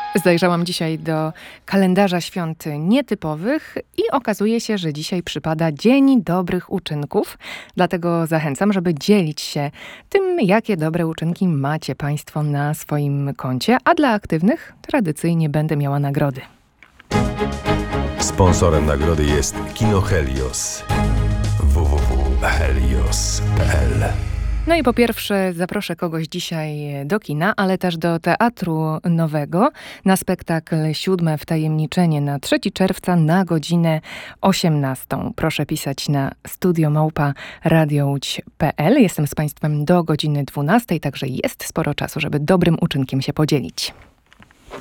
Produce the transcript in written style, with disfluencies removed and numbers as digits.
Zajrzałam dzisiaj do kalendarza świąt nietypowych i okazuje się, że dzisiaj przypada Dzień Dobrych Uczynków. Dlatego zachęcam, żeby dzielić się tym, jakie dobre uczynki macie Państwo na swoim koncie, a dla aktywnych tradycyjnie będę miała nagrody. Sponsorem nagrody jest Kino Helios. www.helios.pl. No i po pierwsze zaproszę kogoś dzisiaj do kina, ale też do Teatru Nowego na spektakl Siódme Wtajemniczenie na 3 czerwca na godzinę 18. Proszę pisać na studio@radiołódź.pl. Jestem z Państwem do godziny 12, także jest sporo czasu, żeby dobrym uczynkiem się podzielić.